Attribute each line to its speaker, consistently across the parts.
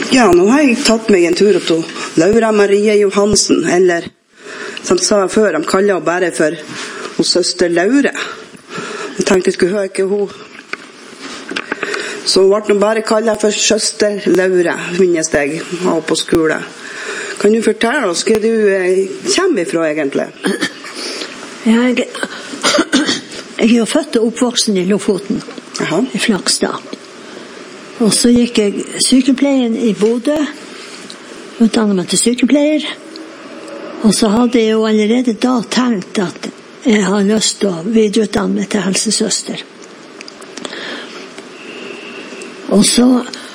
Speaker 1: Ja, nå har jeg tatt meg en tur til Laura Marie Johansen, eller som jeg sa før, de kaller henne bare for hos søster Laure. Jeg tenkte jeg skulle høre ikke hun. Så hun ble nå bare kallet for søster Laure, minnes jeg, var på skole. Kan du fortelle oss hva du kommer ifra egentlig?
Speaker 2: Jeg er jo født og oppvoksen i Lofoten,
Speaker 1: Aha.
Speaker 2: I Flakstad. Og så gikk jeg sykepleien I Bodø, utdannet meg til sykepleier. Og så hadde jeg jo allerede da tenkt at jeg har lyst til å videreutdanne meg til helsesøster. Og så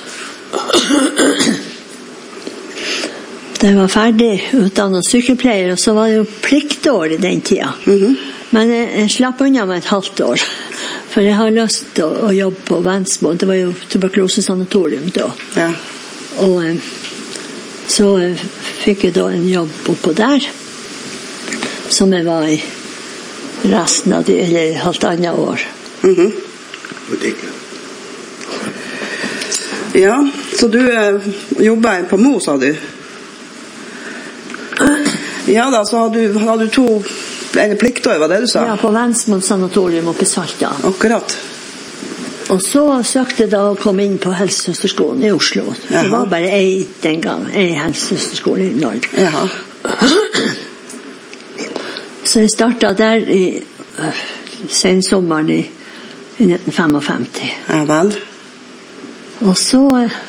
Speaker 2: da jeg var ferdig utdannet sykepleier, og så var det jo pliktår I den tida. Men jeg slapp unna meg et halvt år. For jeg har lyst til å jobbe på Vensmo. Det var jo tuberkulosesanatorium da.
Speaker 1: Ja.
Speaker 2: Og så fikk jeg da en jobb oppå der, som jeg var I resten av det, eller halvannet år.
Speaker 1: Ja, så du jobber på Mo, sa du? Ja da, så har du to pliktår, var det du sa?
Speaker 2: Ja, på Vensmo sanatorium oppe I Salta.
Speaker 1: Akkurat.
Speaker 2: Og så søkte jeg da å komme inn på helsesøsterskolen I Oslo.
Speaker 1: Jaha.
Speaker 2: Det var bare den gang, en helsesøsterskole I Norge.
Speaker 1: Jaha.
Speaker 2: Så jeg startet der I sensommeren I 1955.
Speaker 1: Ja vel.
Speaker 2: Og så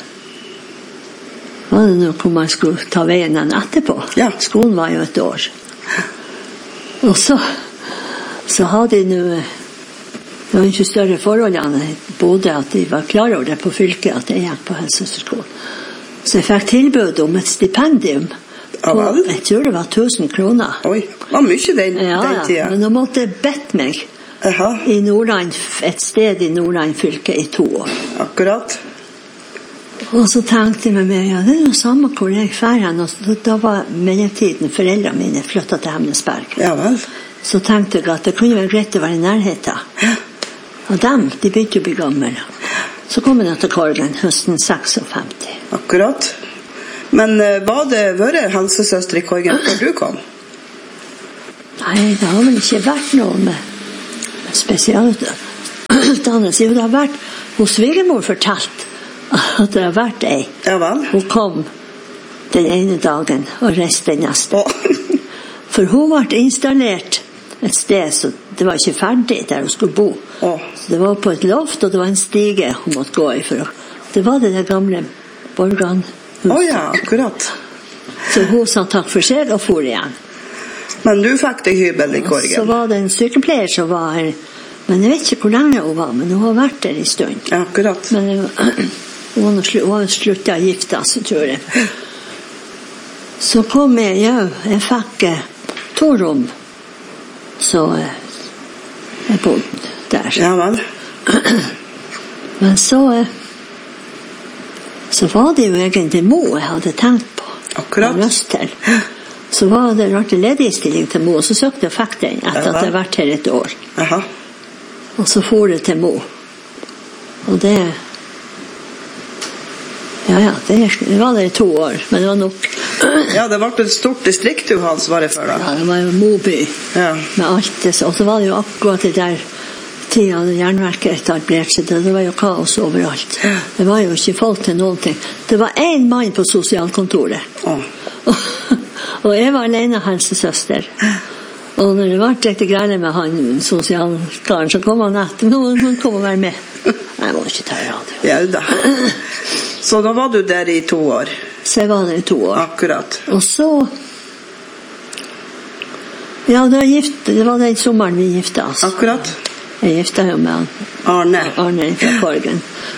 Speaker 2: var det noe hvor man skulle ta veien den etterpå.
Speaker 1: Ja.
Speaker 2: Skolen var jo et år. Og så hadde de nå det var ikke større forholdene både at de var klar over det på fylket at jeg gikk på helsesøsterskolen. Så jeg fikk tilbud om et stipendium på, jeg tror det var 1000 kroner.
Speaker 1: Oi, det var mye den tida.
Speaker 2: Ja, men da måtte jeg bedt meg I Nordland, et sted I Nordland fylke I 2 år.
Speaker 1: Akkurat.
Speaker 2: Og så tenkte jeg med ja, det noe samme hvor jeg ferdig, og da var mellomtiden foreldrene mine flyttet til Hemnesberg.
Speaker 1: Ja vel.
Speaker 2: Så tenkte jeg at det kunne være greit å være I nærheten.
Speaker 1: Ja.
Speaker 2: Og de begynte å bli gamle. Så kom jeg til Korgen høsten 56.
Speaker 1: Akkurat. Men var det vært helsesøster I Korgen før du kom?
Speaker 2: Nei, det har vel ikke vært noe med spesialutdannelse. Jo, det har vært hos svigermor fortalt at det har vært ei.
Speaker 1: Ja vel.
Speaker 2: Hun kom den ene dagen og reiste den neste. For hun ble installert et sted, så det var ikke ferdig der hun skulle bo. Så det var på et loft, og det var en stige hun måtte gå I for. Det var det der gamle Borgan-huset.
Speaker 1: Ja, akkurat.
Speaker 2: Så hun sa takk for seg og for igjen.
Speaker 1: Men du fikk deg hybel I Korgen?
Speaker 2: Så var det en sykepleier som var her, men jeg vet ikke hvor lenge hun var, men hun har vært der en stund.
Speaker 1: Ja, akkurat.
Speaker 2: Men hun har sluttet å gifte, så tror jeg. Så kom jeg fikk 2 rom, så jeg bodde der.
Speaker 1: Ja vel.
Speaker 2: Men så var det jo egentlig Mo jeg hadde tenkt på.
Speaker 1: Akkurat.
Speaker 2: Lyst til. Så var det rart ledig stilling til Mo, og så søkte jeg fikk den etter at jeg har vært her et år.
Speaker 1: Aha.
Speaker 2: Og så for jeg til Mo. Og det det var det I 2 år, men det var nok.
Speaker 1: Ja, det var et stort distrikt du hadde svaret for da.
Speaker 2: Ja, det var jo Moby.
Speaker 1: Ja.
Speaker 2: Med alt det. Og så var det jo akkurat det der tida da jernverket etablerte seg. Det var jo kaos overalt. Det var jo ikke folk til noen ting. Det var en mann på sosialkontoret. Og jeg var alene helsesøster. Og når det var litt greier med han sosialkaren, så kom han etter. Nå kom han være med. Jeg må ikke ta radio.
Speaker 1: Ja da. Så da var du der I 2 år?
Speaker 2: Så jeg var der I 2 år.
Speaker 1: Akkurat.
Speaker 2: Og så ja, det var den sommeren vi gifte oss.
Speaker 1: Akkurat.
Speaker 2: Jeg gifte jo med Arne fra Korgen.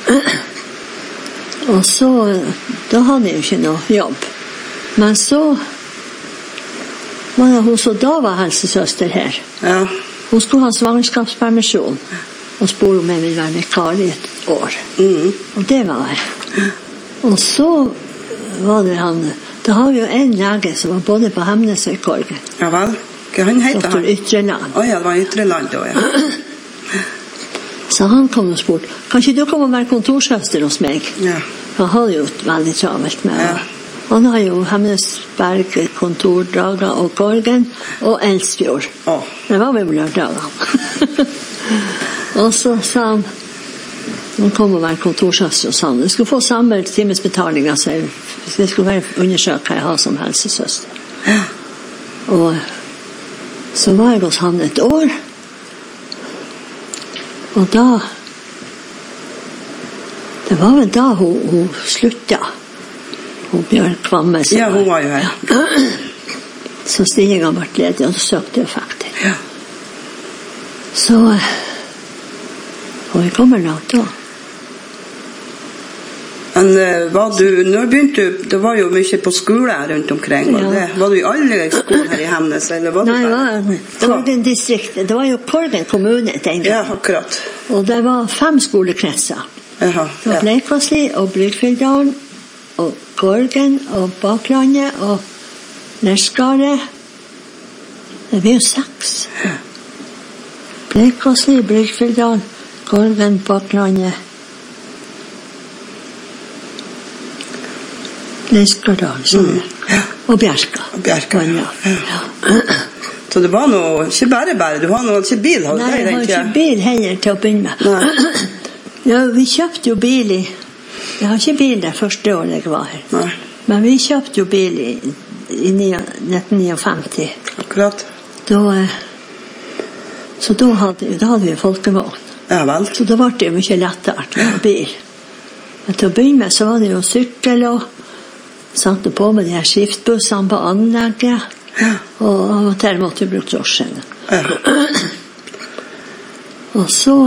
Speaker 2: Og så da hadde jeg jo ikke noe jobb. Men så var det hun som da var helsesøster her.
Speaker 1: Ja.
Speaker 2: Hun skulle ha svangerskapspermisjon og spurte om jeg ville være vikar I et år. Og det var jeg. Og så var det han, da har vi jo en lege som var både på Hemnes og I Korgen.
Speaker 1: Ja vel. Hva han heter han?
Speaker 2: Dr. Ytreland.
Speaker 1: Ja, det var Ytreland da, ja.
Speaker 2: Så han kom og spurte, kan ikke du komme og være kontorsøster hos meg?
Speaker 1: Ja.
Speaker 2: Han hadde jo veldig travelt med det. Han har jo Hemnesberg kontordager og Korgen og Elsfjord. Det var vel lørdager. Og så sa han, han kom og være kontorsøster og sa han, du skulle få samme timesbetaling, altså, det skulle være undersøkt hva jeg har som helsesøster. Og så var jeg hos han et år, og da, det var vel da hun sluttet. Hun Bjørn Kvamme.
Speaker 1: Ja, hun var jo her.
Speaker 2: Så stillingen ble ledig, og så søkte jeg faktisk.
Speaker 1: Ja.
Speaker 2: Så, og jeg kommer langt da.
Speaker 1: Men når begynte du, det var jo mye på skole rundt omkring, var du i alle skoler her i Hemnes, eller var
Speaker 2: Nei, det var den distriktet, det var jo Korgen kommune den gang.
Speaker 1: Ja, akkurat.
Speaker 2: Og det var 5 skolekretser.
Speaker 1: Jaha,
Speaker 2: det var Bleikvassli og Brygfjelldalen, og Korgen og Baklandet og Nerskaret. Det var jo 6. Bleikvassli, Brygfjelldalen, Korgen, Baklandet, Nerskaret, og Bjerka.
Speaker 1: Så det var noe, ikke bare, du har noe, ikke bil?
Speaker 2: Nei, jeg har ikke bil heller til å begynne med. Ja, vi kjøpte jo bil jeg har ikke bil det første året jeg var her.
Speaker 1: Nei.
Speaker 2: Men vi kjøpte jo bil i 1959.
Speaker 1: Akkurat.
Speaker 2: Så da hadde vi folkevogn.
Speaker 1: Ja vel.
Speaker 2: Så da var det jo mye lettere med bil. Men til å begynne med så var det jo sykkel og satte på med de her skiftbussene på anlegget.
Speaker 1: Ja.
Speaker 2: Og av og til måtte vi bruke drosjen.
Speaker 1: Ja.
Speaker 2: Og så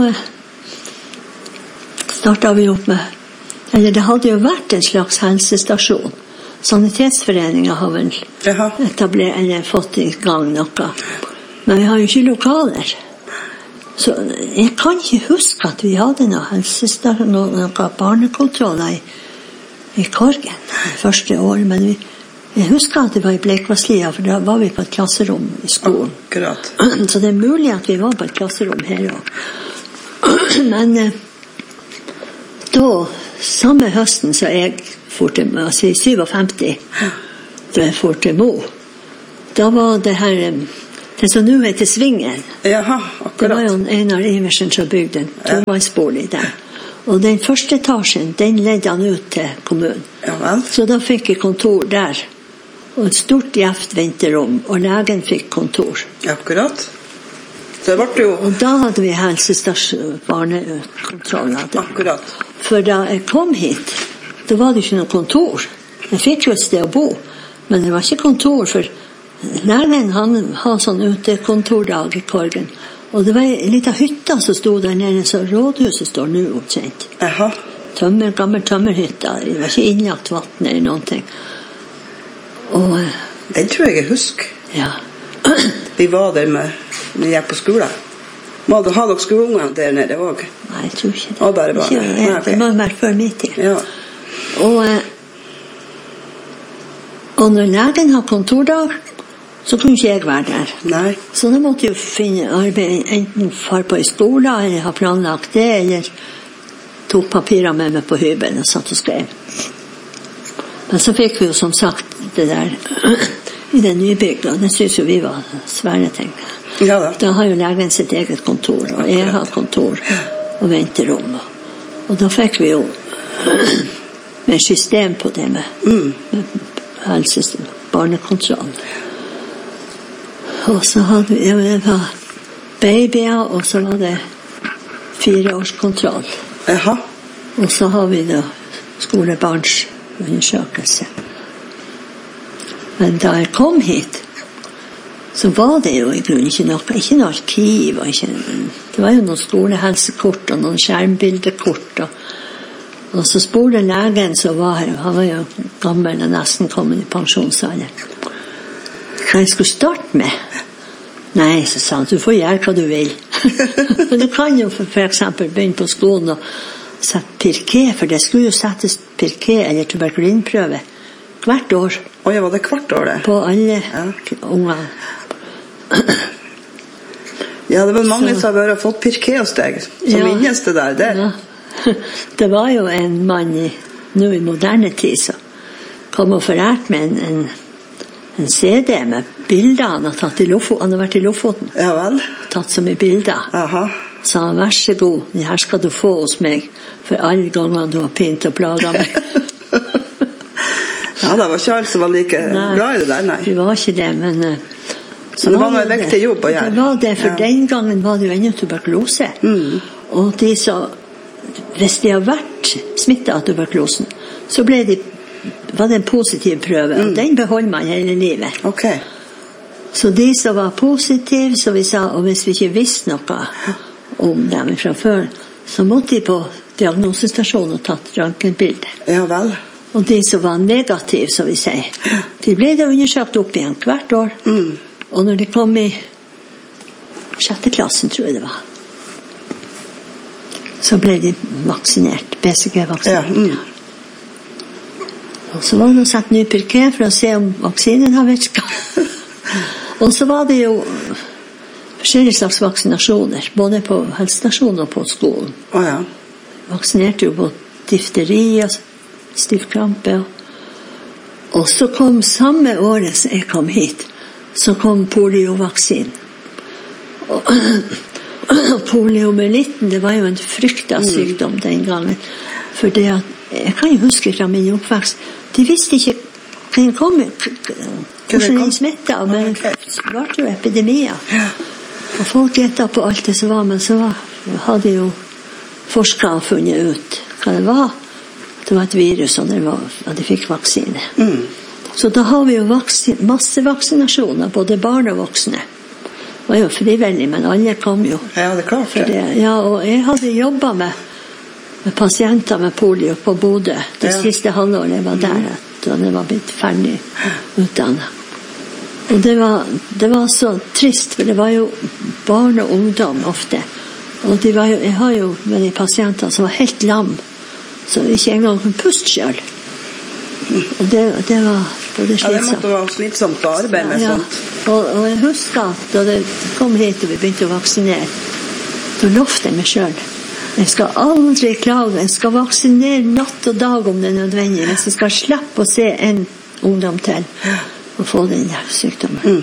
Speaker 2: startet vi opp med, eller det hadde jo vært en slags helsestasjon. Sanitetsforeningen har vel etablert, eller fått i gang noe. Men vi har jo ikke lokaler. Så jeg kan ikke huske at vi hadde noe helsestasjon, noe barnekontroller i Korgen første år, men jeg husker at det var i Bleikvasslia, for da var vi på et klasserom i skolen.
Speaker 1: Akkurat.
Speaker 2: Så det er mulig at vi var på et klasserom her også. Men da, samme høsten så jeg for til, altså i 57, da jeg for til Mo, da var det her, det som nå heter Svingen.
Speaker 1: Jaha, akkurat.
Speaker 2: Det var jo Einar Iversen som bygde en toveisbolig der. Og den første etasjen, den ledde han ut til kommunen.
Speaker 1: Ja vel. Så
Speaker 2: da fikk jeg kontor der. Og et stort gjeft venterom, og legen fikk kontor.
Speaker 1: Akkurat. Så det ble jo...
Speaker 2: Og da hadde vi helsestasjon, barnekontroller.
Speaker 1: Akkurat.
Speaker 2: For da jeg kom hit, da var det ikke noe kontor. Jeg fikk jo et sted å bo, men det var ikke kontor, for legen han har sånn utekontordag i Korgen. Og det var en liten hytta som stod der nede, så rådhuset står nå omtrent.
Speaker 1: Jaha.
Speaker 2: Gammel tømmerhytta, det var ikke innlagt vatten eller noen ting. Og
Speaker 1: den tror jeg husker.
Speaker 2: Ja.
Speaker 1: Vi var der når jeg gikk på skolen. Har dere skoleunger der nede også?
Speaker 2: Nei, jeg tror ikke det.
Speaker 1: Og bare.
Speaker 2: Det var mer før min tid.
Speaker 1: Ja.
Speaker 2: Og når legen har kontordag, så kunne ikke jeg være der.
Speaker 1: Nei.
Speaker 2: Så da måtte jeg finne arbeid, enten far på i skolen, eller ha planlagt det, eller tok papirer med meg på hybelen og satt og skrev. Men så fikk vi jo som sagt det der i den nybygda, det synes jo vi var svære ting.
Speaker 1: Ja da.
Speaker 2: Da har jo legen sitt eget kontor, og jeg har kontor og venterom. Og da fikk vi jo med system på det med helsesystem, barnekontroll. Og så hadde vi, det var babyer, og så var det 4-årskontroll.
Speaker 1: Jaha.
Speaker 2: Og så har vi da skolebarns undersøkelse. Men da jeg kom hit, så var det jo i grunnen ikke noe arkiv, det var jo noen skolehelsekort og noen skjermbildekort, og så spurte legen som var her, han var jo gammel og nesten kommet i pensjonsalder, hva jeg skulle starte med. Nei, så sa han, du får gjøre hva du vil. Men du kan jo for eksempel begynne på skolen og sette pirké, for det skulle jo settes pirké eller tuberkulinprøve hvert år.
Speaker 1: Oi, var det hvert år det?
Speaker 2: På alle unger.
Speaker 1: Ja, det var mange som har fått pirké hos deg, som minnes det der.
Speaker 2: Ja. Det var jo en mann i nå i moderne tid, så kom og forrært med en CD med bilder han har tatt i Lofoten. Han har vært i Lofoten.
Speaker 1: Ja vel.
Speaker 2: Tatt så mye bilder.
Speaker 1: Aha.
Speaker 2: Så han, vær så god, det her skal du få hos meg, for alle ganger du har pint og plaget meg.
Speaker 1: Ja, det var ikke alt som var like bra i det der, nei.
Speaker 2: Det var ikke det, men...
Speaker 1: Så det var en viktig jobb å gjøre.
Speaker 2: Det var det, for den gangen var det jo ennå tuberkulose. Og de så, hvis de har vært smittet av tuberkulosen, så var det en positiv prøve, og den beholder man hele livet.
Speaker 1: Ok. Så
Speaker 2: de som var positive, så vi sa, og hvis vi ikke visste noe om dem fra før, så måtte de på diagnosestasjonen og tatt røntgenbilder.
Speaker 1: Ja vel.
Speaker 2: Og de som var negative, som vi sier, de ble det undersøkt opp igjen hvert år. Og når de kom i 6. klassen, tror jeg det var, så ble de vaksinert, BCG-vaksinert. Ja. Og så var det å sette ny pirké for å se om vaksinen har virket. Og så var det jo forskjellige slags vaksinasjoner, både på helsestasjonen og på skolen.
Speaker 1: Ja.
Speaker 2: Vaksinerte jo på difteri og stivkrampe. Og så kom samme året som jeg kom hit, så kom poliovaksinen. Og poliomyelitten, det var jo en fryktet sykdom den gangen. For det at, jeg kan jo huske fra min oppvekst, de visste ikke hva den kom, hvordan den smittet, men det var jo epidemier. Og folk gjettet på alt det som var, men så hadde jo forskere funnet ut hva det var. Det var et virus, og de fikk vaksine. Så da har vi jo masse vaksinasjoner, både barn og voksne. Det var jo frivillig, men alle kom jo.
Speaker 1: Ja, det er klart det.
Speaker 2: Ja, og jeg hadde jobbet med pasienter med polio på Bodø. Det siste halvåret jeg var der, da jeg var blitt ferdig utdannet. Og det var så trist, for det var jo barn og ungdom ofte. Og jeg har jo med de pasienter som var helt lam, så ikke engang kunne puste selv. Og det var både slitsomt.
Speaker 1: Ja, det måtte være slitsomt å arbeide med sånt.
Speaker 2: Og jeg husker da jeg kom hit og vi begynte å vaksinere, da lovte jeg meg selv. Jeg skal aldri klage, jeg skal vaksinere natt og dag om det er nødvendig, hvis jeg skal slippe å se en ungdom til og få den der sykdommen.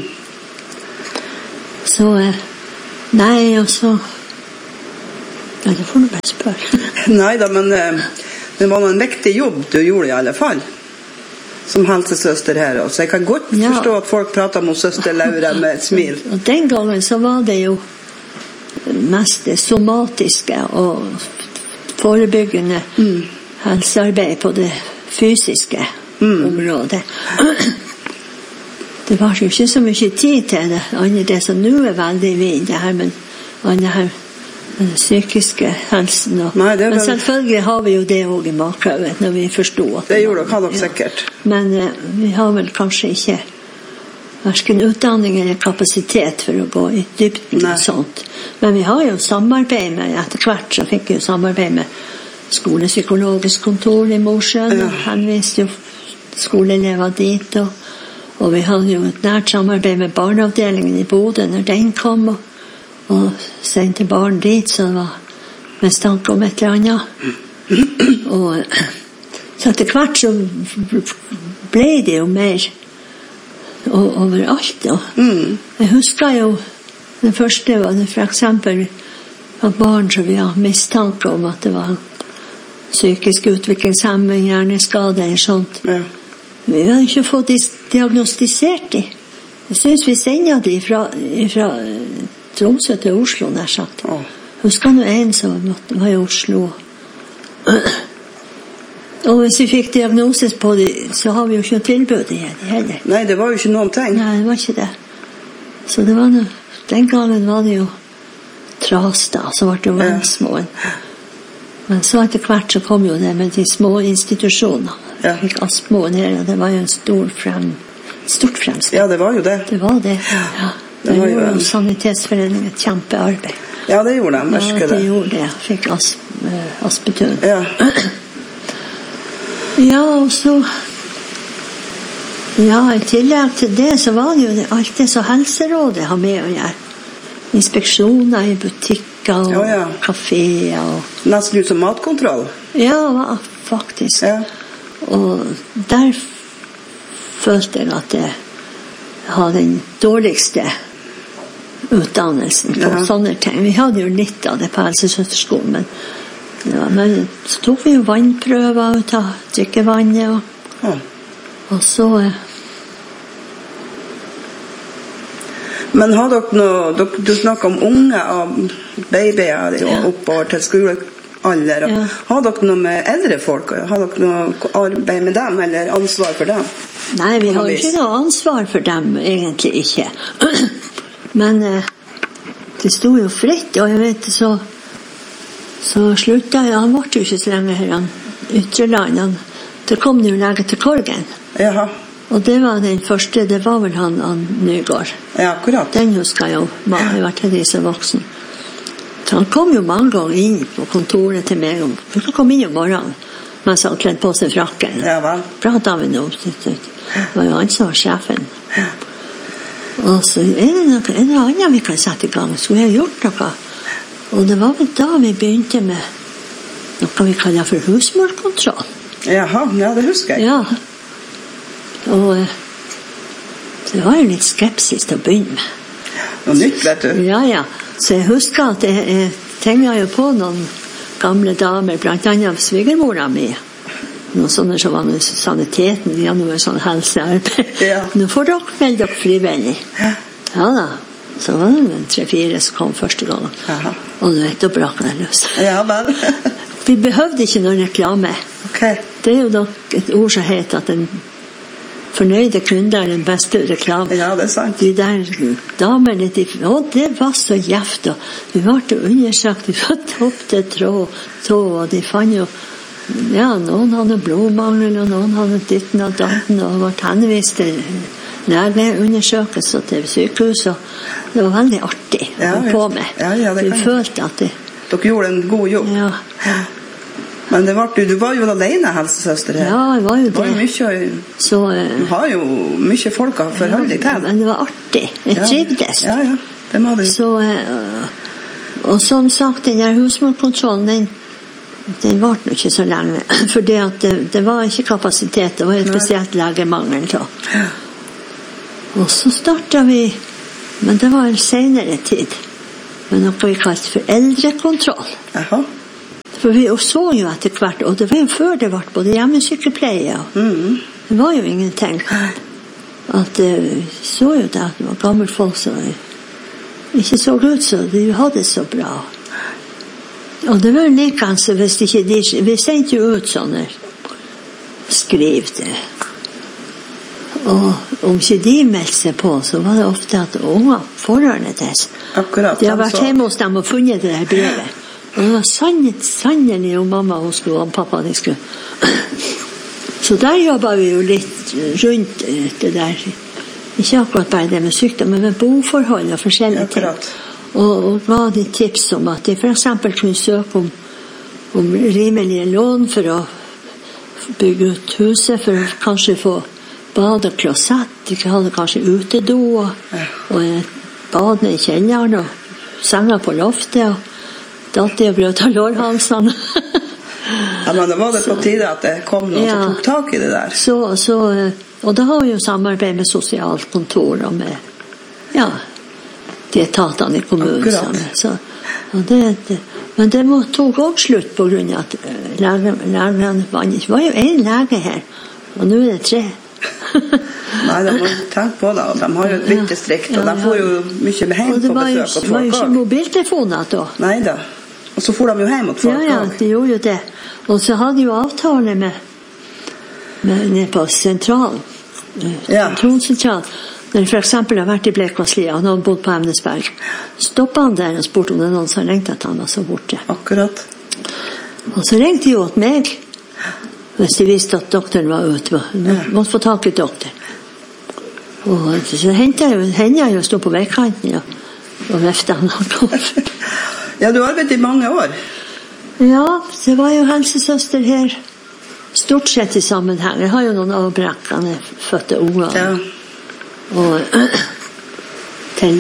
Speaker 2: Så, nei, og så... Ja, det får du bare spørre.
Speaker 1: Neida, men det var en viktig jobb du gjorde i alle fall, som helsesøster her. Så jeg kan godt forstå at folk prater om søster Laura med et smil.
Speaker 2: Og den gangen så var det jo mest det somatiske og forebyggende helsearbeid på det fysiske området. Det var jo ikke så mye tid til det, andre det som nå er veldig vid, det her, men andre her den psykiske helsen. Men selvfølgelig har vi jo det også i makhauget, når vi forstår.
Speaker 1: Det gjorde dere sikkert.
Speaker 2: Men vi har vel kanskje ikke hverken utdanning eller kapasitet for å gå i dybden og sånt. Men vi har jo samarbeid med, etter hvert så fikk vi jo samarbeid med skolepsykologisk kontor i Mosjøen, og henviste jo skoleelever dit, og vi hadde jo et nært samarbeid med barneavdelingen i Bodø når den kom, og sendte barn dit, så det var mest tanke om et eller annet. Og så etter hvert så ble det jo mer overalt. Jeg husker jo den første var det for eksempel av barn som vi har mistanke om at det var psykisk utviklingshemming, hjerneskade eller sånt. Vi hadde ikke fått diagnostisert de. Jeg synes vi sender de fra Tromsø til Oslo, nær sagt. Husker nå en som var i Oslo. Og hvis vi fikk diagnosis på det, så har vi jo ikke noe tilbud igjen heller.
Speaker 1: Nei, det var jo ikke noen ting.
Speaker 2: Nei, det var ikke det. Så det var noe, den gangen var det jo tras da, så var det jo vannsmål. Men så etter hvert så kom jo det med de små institusjonene. Jeg fikk Aspmoen her, og det var jo en stort fremsteg.
Speaker 1: Ja, det var jo det.
Speaker 2: Det var det, ja. Det gjorde jo Sanitetsforeningen et kjempearbeid.
Speaker 1: Ja, det gjorde de, merker det.
Speaker 2: Ja, det gjorde det. Jeg fikk Aspetun.
Speaker 1: Ja.
Speaker 2: Ja, og så... Ja, i tillegg til det så var det jo alt det som Helserådet har med å gjøre. Inspeksjoner i butikker og kaféer.
Speaker 1: Nesten ut som matkontroll.
Speaker 2: Ja, det var faktisk.
Speaker 1: Ja.
Speaker 2: Og der følte jeg at jeg hadde den dårligste utdannelsen på sånne ting. Vi hadde jo litt av det på helsesøsterskolen, men så tok vi jo vannprøver ut av drikkevannet, og så...
Speaker 1: Men har dere noe, du snakker om unge og babyer oppover til skolealder, har dere noe med eldre folk? Har dere noe arbeid med dem, eller ansvar for dem?
Speaker 2: Nei, vi har ikke noe ansvar for dem, egentlig ikke. Men det stod jo fritt, og jeg vet, så sluttet jeg, han var jo ikke så lenge her, han Ytreland, det kom jo lege til Korgen.
Speaker 1: Jaha.
Speaker 2: Og det var den første, det var vel han Nygård.
Speaker 1: Ja, akkurat.
Speaker 2: Den husker jeg jo, jeg var til disse voksen. Så han kom jo mange ganger inn på kontoret til meg, han kom inn om morgenen, mens han kledd på seg frakken.
Speaker 1: Ja, vel.
Speaker 2: Pratet vi noe, det var jo han som var sjefen. Og så er det noe annet vi kan sette i gang, skulle jeg gjort noe. Og det var vel da vi begynte med noe vi kaller for husmorkontroll.
Speaker 1: Jaha, ja, det husker jeg.
Speaker 2: Ja. Og det var jo litt skepsis til å begynne med.
Speaker 1: Noe nytt, vet du.
Speaker 2: Ja. Så jeg husker at jeg tenkte jo på noen gamle damer, blant annet svigermora mi. Noen sånne som var saniteten, vi hadde noe sånn helsearbeid.
Speaker 1: Ja.
Speaker 2: Nå får dere melde dere frivillig. Ja da. Så var det 3-4 som kom første gangen.
Speaker 1: Jaha.
Speaker 2: Og du vet, da brakk det løs.
Speaker 1: Ja, vel.
Speaker 2: Vi behøvde ikke noen reklame.
Speaker 1: Ok.
Speaker 2: Det er jo nok et ord som heter at en fornøyde kunder er den beste reklame.
Speaker 1: Ja, det er sant.
Speaker 2: De der damene, det var så gjevt, og vi ble undersøkt fra topp til tå, og de fant jo, noen hadde blodmangel, og noen hadde ditten og datten, og ble henvist til legeundersøkelse til sykehus, og det var veldig artig å på med.
Speaker 1: Ja, det
Speaker 2: vi følte at det...
Speaker 1: Dere gjorde en god jobb.
Speaker 2: Ja.
Speaker 1: Men du var jo alene helsesøster her.
Speaker 2: Ja, jeg var jo det.
Speaker 1: Det var jo mye,
Speaker 2: så,
Speaker 1: du har jo mye folk å forholde deg til.
Speaker 2: Men det var artig. Jeg trivdes.
Speaker 1: Ja, det må du.
Speaker 2: Så, og som sagt, den der husmorkontrollen, den var nok ikke så lenge. For det var ikke kapasitet, det var et spesielt legemangel. Og så startet vi, men det var en senere tid, med noe vi kalte for eldrekontroll.
Speaker 1: Jaha.
Speaker 2: For vi så jo etter hvert, og det var jo før det ble både hjemmesykepleie, det var jo ingenting. At vi så jo det at det var gammel folk som ikke så ut, så de hadde det så bra. Og det var jo likens, hvis ikke vi sendte jo ut sånne skriv det. Og om ikke de meldte seg på, så var det ofte at unge forhørende til.
Speaker 1: Akkurat.
Speaker 2: De har vært hjemme hos dem og funnet det der brevet. Og det var sannelig om mamma og skulle, og pappa de skulle. Så der jobbet vi jo litt rundt det der. Ikke akkurat bare det med sykdom, men med boforhold og forskjellige ting. Og ga de tips om at de for eksempel kunne søke om rimelige lån for å bygge ut huset, for å kanskje få bad og klosett. De hadde kanskje utedo og badene i kjelleren og senger på loftet og datt og brøt av lårhalsene.
Speaker 1: Ja, men det var det på tide at det kom noen som tok tak i det der.
Speaker 2: Og da har vi jo samarbeid med sosialkontor og med, de etatene i kommunen. Men det tok også slutt på grunn av at legene var ikke. Det var jo en lege her, og nå er det 3.
Speaker 1: Nei, de må tenke på det, og de har jo et vitt distrikt, og de får jo mye hjem på besøk av folk.
Speaker 2: Det var jo ikke mobiltelefoner da.
Speaker 1: Nei da. Og så får de jo hjem mot folk.
Speaker 2: Ja, de gjorde jo det. Og så hadde jo avtale med nede på sentralen. Sentralen. Når jeg for eksempel har vært i Blekvasslia, og noen bodde på Emnesberg, stoppet han der og spurte om det noen som ringte at han var så borte.
Speaker 1: Akkurat.
Speaker 2: Og så ringte de jo til meg, hvis de visste at doktoren var ute. Måtte få tak i doktoren. Og så hendte jeg jo å stå på veikanten og vefte han og kom.
Speaker 1: Ja, du har arbeidet i mange år.
Speaker 2: Ja, det var jo helsesøster her. Stort sett i sammenheng. Jeg har jo noen avbrekkende fødte unger.
Speaker 1: Ja.
Speaker 2: Og til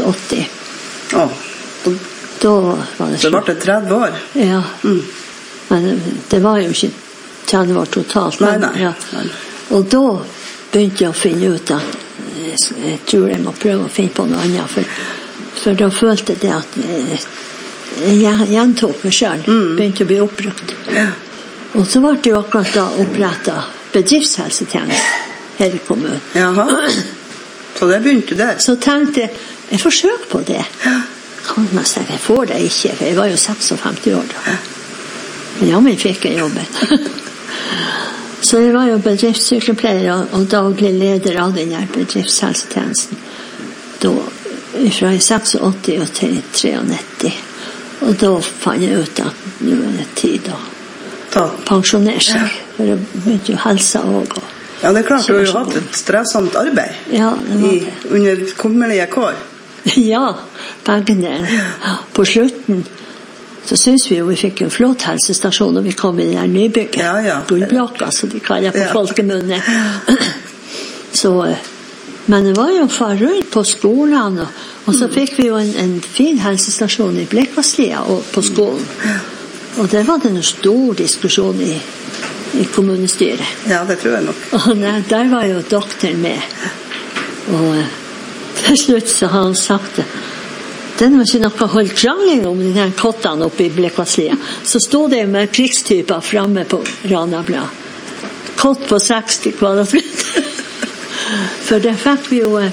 Speaker 2: 86.
Speaker 1: Da
Speaker 2: var det
Speaker 1: så ble det 30 år.
Speaker 2: Ja. Men det var jo ikke det var totalt.
Speaker 1: Nei.
Speaker 2: Ja. Og da begynte jeg å finne ut at jeg tror jeg må prøve å finne på noe annet, for da følte jeg at jeg gjentok meg selv, begynte å bli oppbrukt.
Speaker 1: Ja.
Speaker 2: Og så ble det jo akkurat da opprettet bedriftshelsetjeneste her i kommunen.
Speaker 1: Jaha. Så det begynte der.
Speaker 2: Så tenkte jeg forsøk på det. Kan man si, jeg får det ikke, for jeg var jo 56 år da. Men ja, men fikk jeg jobben. Så jeg var jo bedriftssykepleier og daglig leder av den her bedriftshelsetjenesten. Da, fra 86 og til 93. Og da fant jeg ut at nå det tid å pensjonere seg. For det begynte jo helsa også.
Speaker 1: Ja, det klart, du har jo hatt et stresssomt arbeid.
Speaker 2: Ja,
Speaker 1: under kummerlige kår.
Speaker 2: Ja, begge der. På slutten så synes vi jo vi fikk en flott helsestasjon når vi kom i det der nybygget. Gullblokka, så de kaller på folkemunne. Så, men det var jo far rundt på skolen, og så fikk vi jo en fin helsestasjon i Blekvasslia og på skolen. Og det var det en stor diskusjon i kommunestyret.
Speaker 1: Ja, det tror jeg nok.
Speaker 2: Og der var jo doktoren med. Og til slutt så har han sagt det. Den var ikke noe holdt krangling om den her kottene oppe i Blekvasslia. Så stod det med krigstyper fremme på Ranabladet. Kott på 60 kvadratmeter. For der fikk vi jo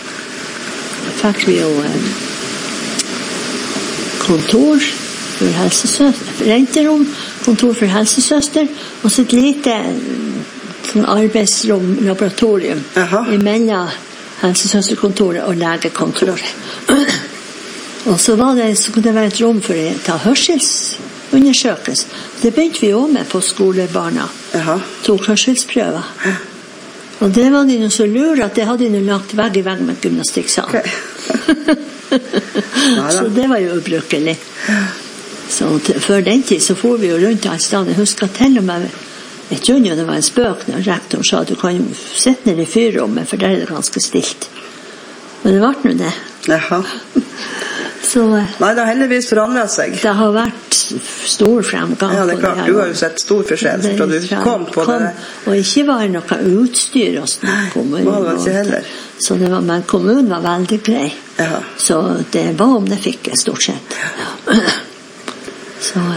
Speaker 2: kontor for helsesøster, renterom, kontor for helsesøster, og så et lite arbeidsrom, laboratorium, imellom helsesøsterkontoret og legekontoret. Og så skulle det være et rom for å ta hørselsundersøkelse. Det begynte vi også med på skolebarna. Tok hørselsprøver. Og det var de noe så lur at det hadde de lagt vegg i vegg med gymnastikksal. Så det var jo ubrukelig. Så før den tid så får vi jo rundt alle steder. Jeg husker til og med, jeg tror jo det var en spøk når rektoren sa at du kan jo sitte ned i fyrrommet, for der er det ganske stilt. Men det var noe det.
Speaker 1: Jaha.
Speaker 2: Så,
Speaker 1: nei, det har heldigvis forandret seg.
Speaker 2: Det har vært stor fremgang.
Speaker 1: Ja, det er klart, du har jo sett stor forskjell fra du kom på det.
Speaker 2: Og ikke var noe utstyr hos kommunen.
Speaker 1: Nei, det var ikke heller.
Speaker 2: Så det var, men kommunen var veldig grei.
Speaker 1: Ja.
Speaker 2: Så det var om det fikk jeg stort sett. Ja. Så